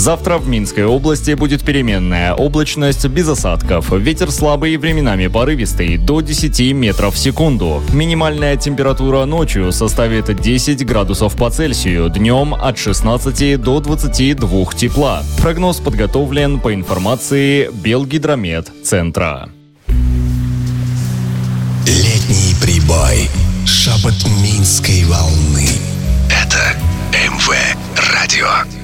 Завтра в Минской области будет переменная облачность без осадков. Ветер слабый, временами порывистый, до 10 метров в секунду. Минимальная температура ночью составит 10 градусов по Цельсию, днем от 16 до 22 тепла. Прогноз подготовлен по информации Белгидромет-центра. Летний прибой. Шепот Минской волны. Это МВ Радио.